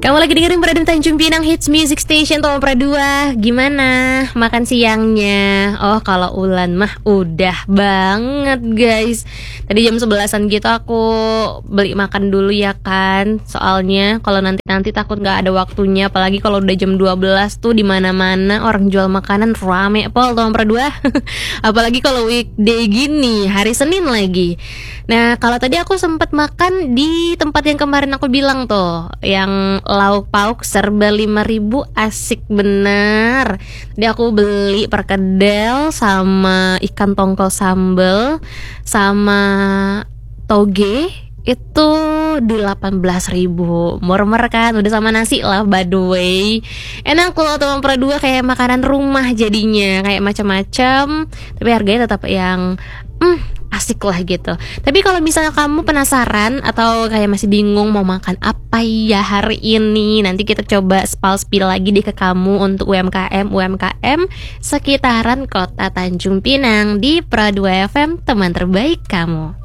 Kamu lagi dengerin Radio Tanjung Pinang Hits Music Station Tom Pra 2. Gimana makan siangnya? Oh, kalau Ulan mah udah banget guys. Tadi jam 11an gitu aku beli makan dulu ya kan. Soalnya kalau nanti takut gak ada waktunya. Apalagi kalau udah jam 12 tuh dimana-mana orang jual makanan rame pol Tom Pra 2. Apalagi kalau weekday gini, hari Senin lagi. Nah, kalau tadi aku sempat makan di tempat yang kemarin aku bilang tuh, yang lauk pauk serba 5.000, asik bener. Jadi aku beli perkedel sama ikan tongkol sambal sama toge itu di 18.000. Murmer kan, udah sama nasi lah by the way. Enak kalau Tom Pra 2 kayak makanan rumah jadinya, kayak macam-macam, tapi harganya tetap yang asik lah gitu. Tapi kalau misalnya kamu penasaran atau kayak masih bingung mau makan apa ya hari ini, nanti kita coba spill lagi deh ke kamu untuk UMKM sekitaran kota Tanjung Pinang di Pra 2 FM, teman terbaik kamu.